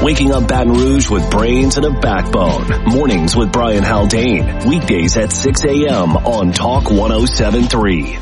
Waking up Baton Rouge with brains and a backbone. Mornings with Brian Haldane. Weekdays at 6 a.m. on Talk 107.3.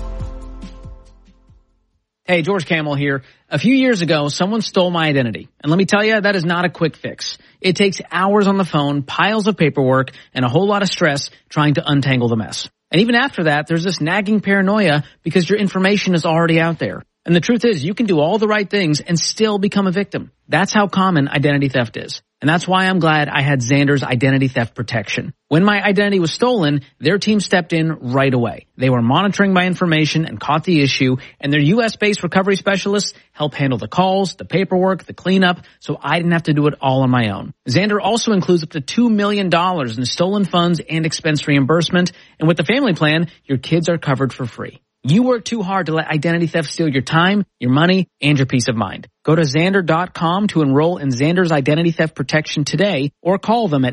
Hey, George Camel here. A few years ago, someone stole my identity. And let me tell you, that is not a quick fix. It takes hours on the phone, piles of paperwork, and a whole lot of stress trying to untangle the mess. And even after that, there's this nagging paranoia because your information is already out there. And the truth is, you can do all the right things and still become a victim. That's how common identity theft is. And that's why I'm glad I had Xander's identity theft protection. When my identity was stolen, their team stepped in right away. They were monitoring my information and caught the issue, and their U.S.-based recovery specialists helped handle the calls, the paperwork, the cleanup, so I didn't have to do it all on my own. Xander also includes up to $2 million in stolen funds and expense reimbursement, and with the family plan, your kids are covered for free. You work too hard to let identity theft steal your time, your money, and your peace of mind. Go to Xander.com to enroll in Xander's identity theft protection today or call them at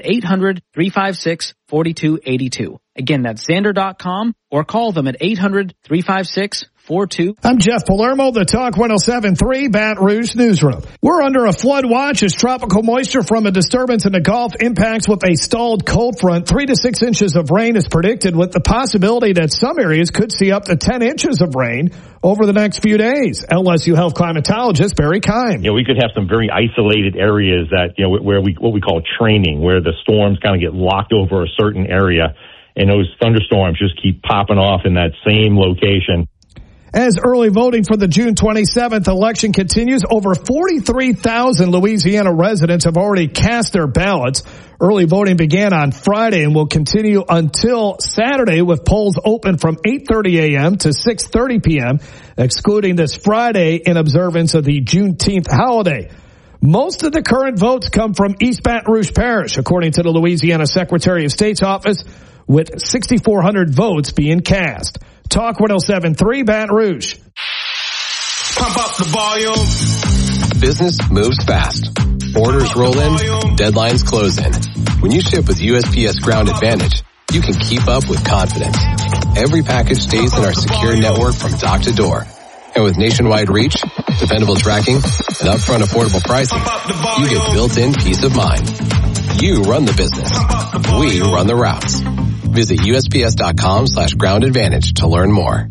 800-356-4282. Again, that's Xander.com or call them at 800-356-4282. I'm Jeff Palermo, the Talk 107.3 Baton Rouge Newsroom. We're under a flood watch as tropical moisture from a disturbance in the Gulf impacts with a stalled cold front. 3 to 6 inches of rain is predicted, with the possibility that some areas could see up to 10 inches of rain over the next few days. LSU health climatologist Barry Keim. We could have some very isolated areas that, where what we call training, where the storms kind of get locked over a certain area, and those thunderstorms just keep popping off in that same location. As early voting for the June 27th election continues, over 43,000 Louisiana residents have already cast their ballots. Early voting began on Friday and will continue until Saturday, with polls open from 8:30 a.m. to 6:30 p.m., excluding this Friday in observance of the Juneteenth holiday. Most of the current votes come from East Baton Rouge Parish, according to the Louisiana Secretary of State's office, with 6,400 votes being cast. Talk 107.3 Baton Rouge. Pump up the volume. Business moves fast. Orders roll in, deadlines close in. When you ship with USPS Ground Advantage, you can keep up with confidence. Every package stays in our secure network from dock to door. And with nationwide reach, dependable tracking, and upfront affordable pricing, you get built-in peace of mind. You run the business. We run the routes. Visit USPS.com/Ground Advantage to learn more.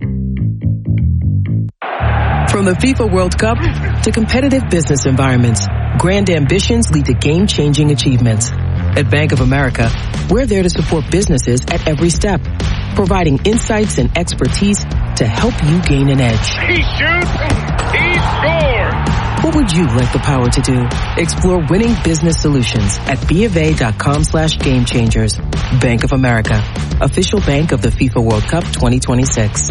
From the FIFA World Cup to competitive business environments, grand ambitions lead to game-changing achievements. At Bank of America, we're there to support businesses at every step, providing insights and expertise to help you gain an edge. He shoots, he scores! What would you like the power to do? Explore winning business solutions at BofA.com/gamechangers. Bank of America, official bank of the FIFA World Cup 2026.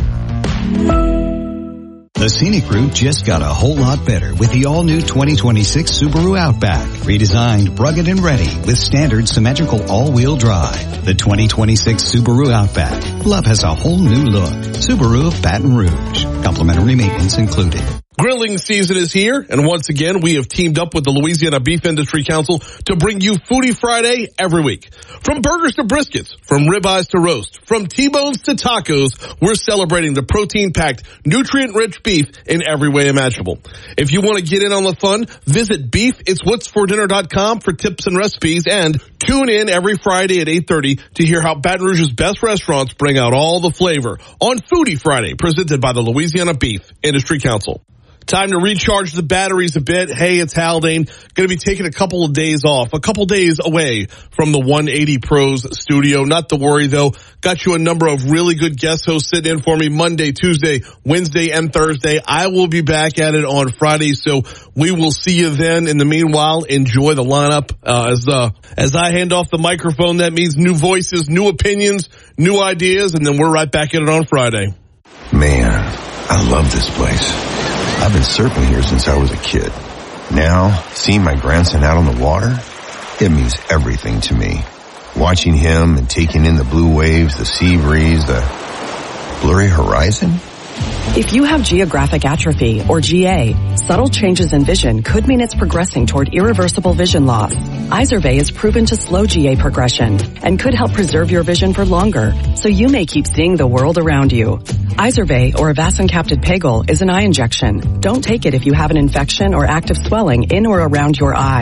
The scenic route just got a whole lot better with the all-new 2026 Subaru Outback. Redesigned, rugged, and ready with standard symmetrical all-wheel drive. The 2026 Subaru Outback. Love has a whole new look. Subaru of Baton Rouge. Complimentary maintenance included. Grilling season is here, and once again, we have teamed up with the Louisiana Beef Industry Council to bring you Foodie Friday every week. From burgers to briskets, from ribeyes to roast, from T-bones to tacos, we're celebrating the protein-packed, nutrient-rich beef in every way imaginable. If you want to get in on the fun, visit beefitswhatsfordinner.com for tips and recipes, and tune in every Friday at 8:30 to hear how Baton Rouge's best restaurants bring out all the flavor on Foodie Friday, presented by the Louisiana Beef Industry Council. Time to recharge the batteries a bit. Hey, it's Haldane. Going to be taking a couple of days off, a couple days away from the 180 Pros studio. Not to worry, though. Got you a number of really good guest hosts sitting in for me Monday, Tuesday, Wednesday, and Thursday. I will be back at it on Friday, so we will see you then. In the meanwhile, enjoy the lineup. As I hand off the microphone, that means new voices, new opinions, new ideas, and then we're right back at it on Friday. Man, I love this place. I've been surfing here since I was a kid. Now, seeing my grandson out on the water, it means everything to me. Watching him and taking in the blue waves, the sea breeze, the blurry horizon. If you have geographic atrophy, or GA, subtle changes in vision could mean it's progressing toward irreversible vision loss. Izervay is proven to slow GA progression and could help preserve your vision for longer, so you may keep seeing the world around you. Izervay, or avacincaptad pegol, is an eye injection. Don't take it if you have an infection or active swelling in or around your eye.